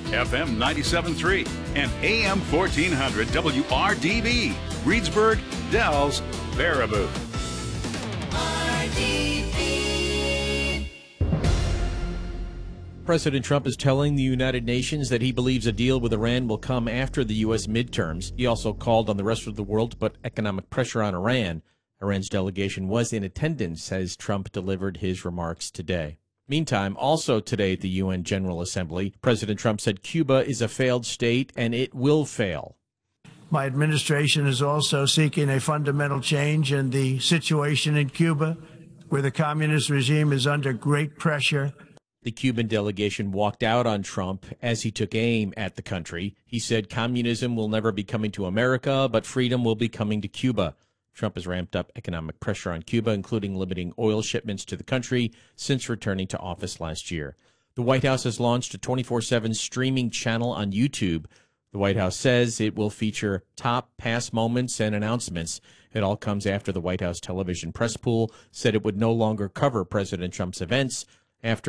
FM 97.3 and AM 1400 WRDB, Reedsburg, Dells, Baraboo. President Trump is telling the United Nations that he believes a deal with Iran will come after the U.S. midterms. He also called on the rest of the world to put economic pressure on Iran. Iran's delegation was in attendance as Trump delivered his remarks today. Meantime, also today at the UN General Assembly, President Trump said Cuba is a failed state and it will fail. My administration is also seeking a fundamental change in the situation in Cuba, where the communist regime is under great pressure. The Cuban delegation walked out on Trump as he took aim at the country. He said communism will never be coming to America, but freedom will be coming to Cuba. Trump has ramped up economic pressure on Cuba, including limiting oil shipments to the country since returning to office last year. The White House has launched a 24/7 streaming channel on YouTube. The White House says it will feature top past moments and announcements. It all comes after the White House television press pool said it would no longer cover President Trump's events after